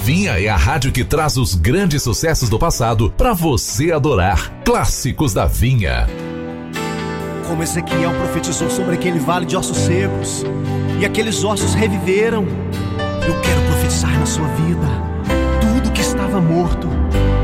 Vinha é a rádio que traz os grandes sucessos do passado para você adorar. Clássicos da Vinha. Como Ezequiel profetizou sobre aquele vale de ossos secos, e aqueles ossos reviveram, eu quero profetizar na sua vida: tudo que estava morto